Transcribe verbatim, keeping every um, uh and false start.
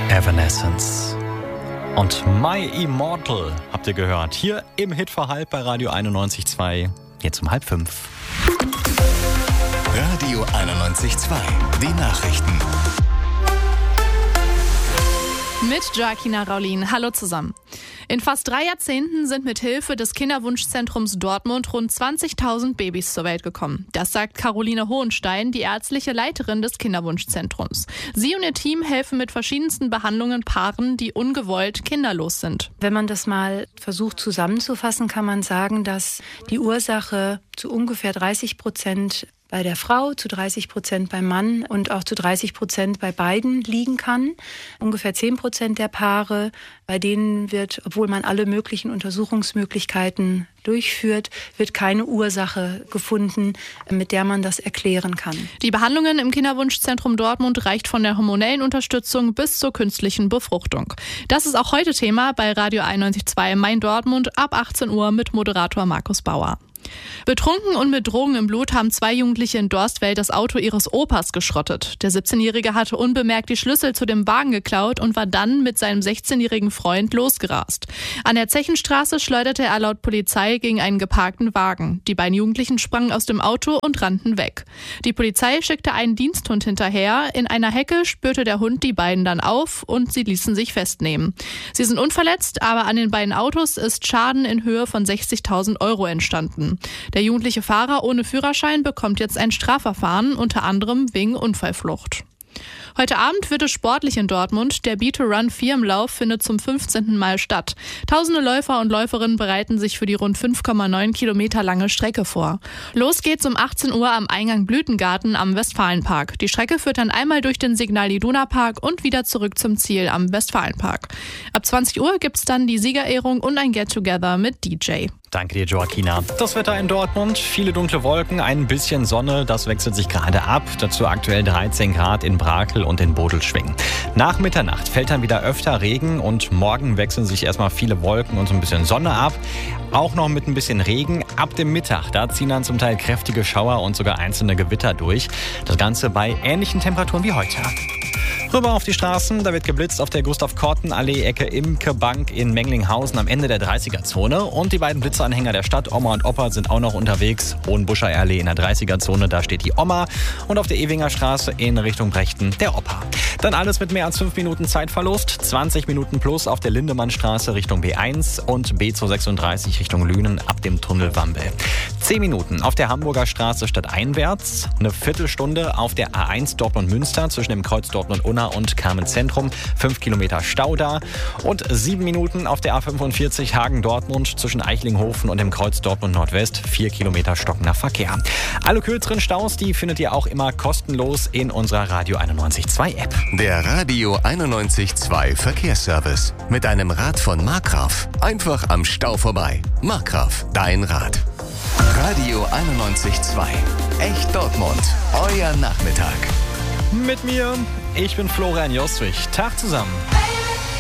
Evanescence und My Immortal habt ihr gehört. Hier im Hitverhalb bei Radio einundneunzig Komma zwei. Jetzt um halb fünf. Radio einundneunzig Komma zwei. Die Nachrichten. Mit Joaquina Raulin. Hallo zusammen. In fast drei Jahrzehnten sind mit Hilfe des Kinderwunschzentrums Dortmund rund zwanzigtausend Babys zur Welt gekommen. Das sagt Caroline Hohenstein, die ärztliche Leiterin des Kinderwunschzentrums. Sie und ihr Team helfen mit verschiedensten Behandlungen Paaren, die ungewollt kinderlos sind. Wenn man das mal versucht zusammenzufassen, kann man sagen, dass die Ursache zu ungefähr dreißig Prozent bei der Frau, zu dreißig Prozent beim Mann und auch zu dreißig Prozent bei beiden liegen kann. Ungefähr zehn Prozent der Paare, bei denen wird, obwohl man alle möglichen Untersuchungsmöglichkeiten durchführt, wird keine Ursache gefunden, mit der man das erklären kann. Die Behandlungen im Kinderwunschzentrum Dortmund reicht von der hormonellen Unterstützung bis zur künstlichen Befruchtung. Das ist auch heute Thema bei Radio einundneunzig Komma zwei Mein Dortmund ab achtzehn Uhr mit Moderator Markus Bauer. Betrunken und mit Drogen im Blut haben zwei Jugendliche in Dorstfeld das Auto ihres Opas geschrottet. Der siebzehnjährige hatte unbemerkt die Schlüssel zu dem Wagen geklaut und war dann mit seinem sechzehnjährigen Freund losgerast. An der Zechenstraße schleuderte er laut Polizei gegen einen geparkten Wagen. Die beiden Jugendlichen sprangen aus dem Auto und rannten weg. Die Polizei schickte einen Diensthund hinterher. In einer Hecke spürte der Hund die beiden dann auf und sie ließen sich festnehmen. Sie sind unverletzt, aber an den beiden Autos ist Schaden in Höhe von sechzigtausend Euro entstanden. Der jugendliche Fahrer ohne Führerschein bekommt jetzt ein Strafverfahren, unter anderem wegen Unfallflucht. Heute Abend wird es sportlich in Dortmund. Der Beat-to-Run-Firmenlauf findet zum fünfzehnten Mal statt. Tausende Läufer und Läuferinnen bereiten sich für die rund fünf Komma neun Kilometer lange Strecke vor. Los geht's um achtzehn Uhr am Eingang Blütengarten am Westfalenpark. Die Strecke führt dann einmal durch den Signal Iduna Park und wieder zurück zum Ziel am Westfalenpark. Ab zwanzig Uhr gibt's dann die Siegerehrung und ein Get-Together mit D J. Danke dir, Joaquina. Das Wetter in Dortmund, viele dunkle Wolken, ein bisschen Sonne, das wechselt sich gerade ab. Dazu aktuell dreizehn Grad in Brakel und in Bodelschwingh. Nach Mitternacht fällt dann wieder öfter Regen und morgen wechseln sich erstmal viele Wolken und so ein bisschen Sonne ab. Auch noch mit ein bisschen Regen. Ab dem Mittag, da ziehen dann zum Teil kräftige Schauer und sogar einzelne Gewitter durch. Das Ganze bei ähnlichen Temperaturen wie heute. Rüber auf die Straßen, da wird geblitzt auf der Gustav-Korten-Allee, Ecke Imke-Bank in Menglinghausen am Ende der dreißiger-Zone. Und die beiden Blitzanhänger der Stadt, Oma und Opa, sind auch noch unterwegs. Hohenbuscher Allee in der dreißiger-Zone, da steht die Oma. Und auf der Ewinger Straße in Richtung Brechten der Opa. Dann alles mit mehr als fünf Minuten Zeitverlust. zwanzig Minuten plus auf der Lindemannstraße Richtung B eins und B zweihundertsechsunddreißig Richtung Lünen ab dem Tunnel Wambel. zehn Minuten auf der Hamburger Straße stadteinwärts. Eine Viertelstunde auf der A eins Dortmund-Münster zwischen dem Kreuz Dortmund-Unna und Carmen-Zentrum. fünf Kilometer Stau da. Und sieben Minuten auf der A fünfundvierzig Hagen-Dortmund zwischen Eichlinghofen und dem Kreuz Dortmund-Nordwest. vier Kilometer stockender Verkehr. Alle kürzeren Staus, die findet ihr auch immer kostenlos in unserer Radio einundneunzig Komma zwei App. Der Radio einundneunzig Komma zwei Verkehrsservice. Mit einem Rad von Markgraf. Einfach am Stau vorbei. Markgraf, dein Rad. Radio einundneunzig Komma zwei. Echt Dortmund. Euer Nachmittag. Mit mir, ich bin Florian Jostwig. Tag zusammen.